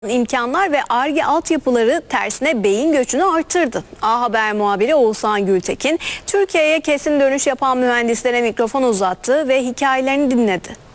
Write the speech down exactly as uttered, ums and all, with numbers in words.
İmkanlar ve Ar-Ge altyapıları tersine beyin göçünü artırdı. A Haber muhabiri Oğuzhan Gültekin, Türkiye'ye kesin dönüş yapan mühendislere mikrofon uzattı ve hikayelerini dinledi.